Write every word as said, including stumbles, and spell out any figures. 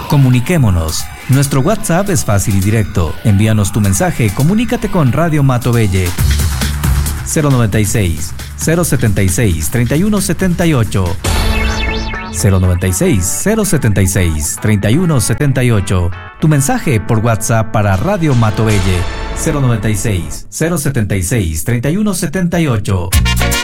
Comuniquémonos. Nuestro WhatsApp es fácil y directo. Envíanos tu mensaje, comunícate con Radio Matovelle. cero noventa y seis, cero setenta y seis, treinta y uno setenta y ocho. cero noventa y seis, cero setenta y seis, treinta y uno setenta y ocho. Tu mensaje por WhatsApp para Radio Matovelle. cero noventa y seis, cero setenta y seis, treinta y uno setenta y ocho.